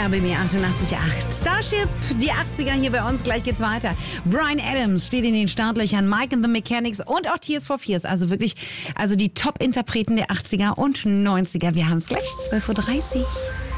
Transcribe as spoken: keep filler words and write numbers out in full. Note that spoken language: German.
B B achtundachtzig Komma acht. Starship, die achtziger hier bei uns. Gleich geht's weiter. Bryan Adams steht in den Startlöchern. Mike and the Mechanics und auch Tears for Fears. Also wirklich, also die Top-Interpreten der achtziger und neunziger. Wir haben es gleich, zwölf Uhr dreißig.